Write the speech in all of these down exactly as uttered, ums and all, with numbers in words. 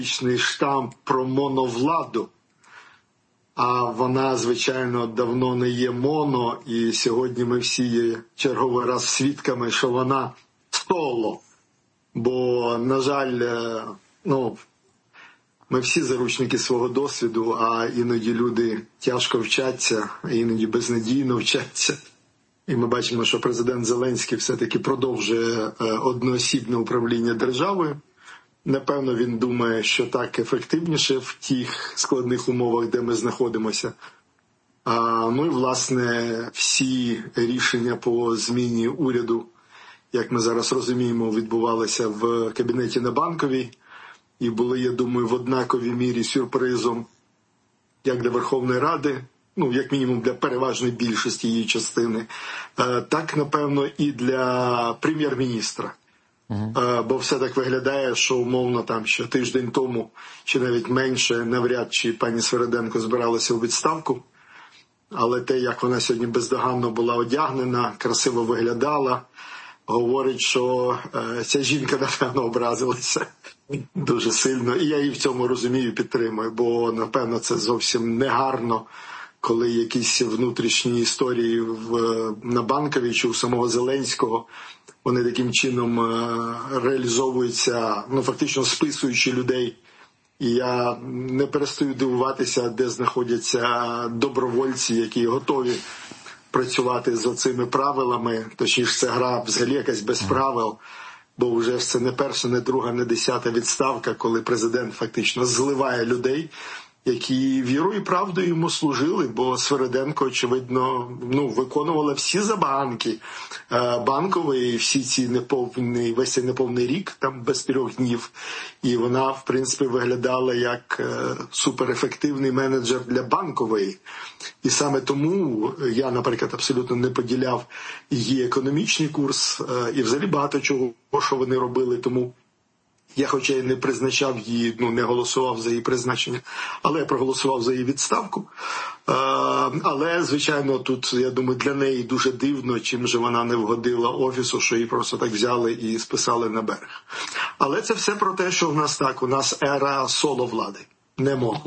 штамп про моновладу, а вона, звичайно, давно не є моно, і сьогодні ми всі є черговий раз свідками, що вона соло. Бо, на жаль, ну, ми всі заручники свого досвіду, а іноді люди тяжко вчаться, а іноді безнадійно вчаться. І ми бачимо, що президент Зеленський все-таки продовжує одноосібне управління державою. Напевно, він думає, що так ефективніше в тих складних умовах, де ми знаходимося. А, ну і, власне, всі рішення по зміні уряду, як ми зараз розуміємо, відбувалися в кабінеті на Банковій. І були, я думаю, в однаковій мірі сюрпризом як для Верховної Ради, ну, як мінімум для переважної більшості її частини, так, напевно, і для прем'єр-міністра. Uh-huh. Бо все так виглядає, що умовно там ще тиждень тому, чи навіть менше, навряд чи пані Свериденко збиралася у відставку. Але те, як вона сьогодні бездоганно була одягнена, красиво виглядала, говорить, що е, ця жінка, напевно, образилася дуже сильно. І я її в цьому розумію, підтримую, бо, напевно, це зовсім негарно, коли якісь внутрішні історії в, на Банковій чи у самого Зеленського, вони таким чином е, реалізовуються, ну, фактично списуючи людей. І я не перестаю дивуватися, де знаходяться добровольці, які готові працювати з оцими правилами, точніше це гра взагалі якась без правил, бо вже це не перша, не друга, не десята відставка, коли президент фактично зливає людей, які вірою і правдою йому служили, бо Свериденко, очевидно, ну, виконувала всі забаганки Банкової, всі ці неповні, весь цей неповний рік, там без трьох днів, і вона, в принципі, виглядала як суперефективний менеджер для Банкової. І саме тому я, наприклад, абсолютно не поділяв її економічний курс і взагалі багато чого, що вони робили, тому я хоча й не призначав її, ну, не голосував за її призначення, але я проголосував за її відставку. Але, звичайно, тут, я думаю, для неї дуже дивно, чим же вона не вгодила офісу, що її просто так взяли і списали на берег. Але це все про те, що в нас так, у нас ера соло-влади, не моно.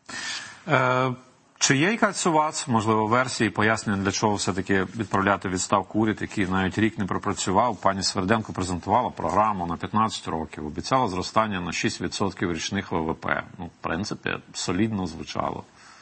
Е, чи є якась у вас, можливо, версії, пояснення, для чого все-таки відправляти відставку уряд, який навіть рік не пропрацював? Пані Свериденко презентувала програму на п'ятнадцять років, обіцяла зростання на шість відсотків річних ВВП. Ну, в принципі, солідно звучало.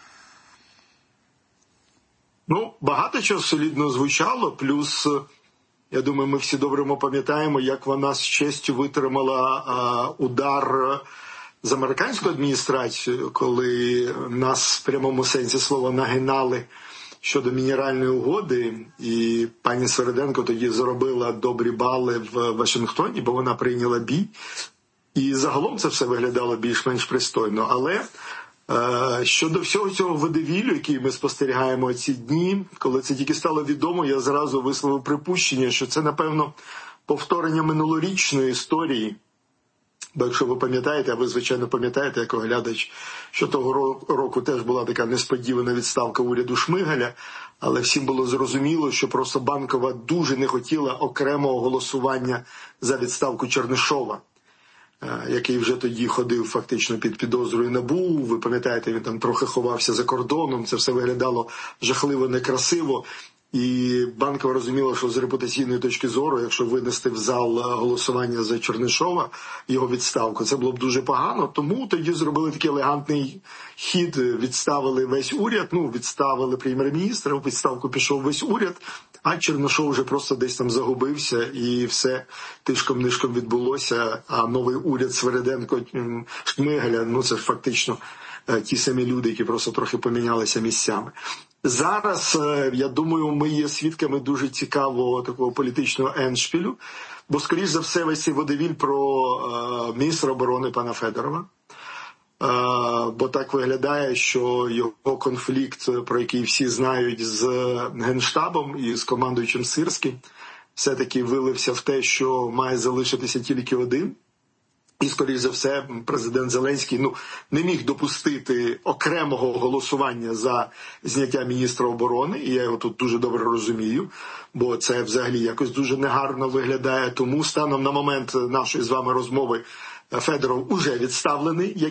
Ну, багато чого солідно звучало, плюс, я думаю, ми всі добре пам'ятаємо, як вона з честю витримала а, удар з американською адміністрацією, коли нас в прямому сенсі слова нагинали щодо мінеральної угоди, і пані Свериденко тоді заробила добрі бали в Вашингтоні, бо вона прийняла бій. І загалом це все виглядало більш-менш пристойно. Але е, щодо всього цього водевілю, який ми спостерігаємо ці дні, коли це тільки стало відомо, я зразу висловив припущення, що це, напевно, повторення минулорічної історії. Бо якщо ви пам'ятаєте, а ви, звичайно, пам'ятаєте, як оглядач, що того року теж була така несподівана відставка уряду Шмигаля, але всім було зрозуміло, що просто Банкова дуже не хотіла окремого голосування за відставку Чернишова, який вже тоді ходив фактично під підозрою НАБУ. Ви пам'ятаєте, він там трохи ховався за кордоном, це все виглядало жахливо, некрасиво. І Банкова розуміла, що з репутаційної точки зору, якщо винести в зал голосування за Чернишова, його відставку, це було б дуже погано. Тому тоді зробили такий елегантний хід, відставили весь уряд, ну, відставили прем'єр-міністра, в відставку пішов весь уряд, а Чернишов вже просто десь там загубився, і все тишком-нишком відбулося, а новий уряд Свериденко, Шмигаля, ну, це ж фактично ті самі люди, які просто трохи помінялися місцями. Зараз, я думаю, ми є свідками дуже цікавого такого політичного еншпілю, бо, скоріш за все, весь цей водевіль про е, міністра оборони пана Федорова. Е, бо так виглядає, що його конфлікт, про який всі знають, з Генштабом і з командуючим Сирським, все-таки вилився в те, що має залишитися тільки один. І, скоріш за все, президент Зеленський ну, не міг допустити окремого голосування за зняття міністра оборони, і я його тут дуже добре розумію, бо це взагалі якось дуже негарно виглядає. Тому станом на момент нашої з вами розмови Федоров уже відставлений,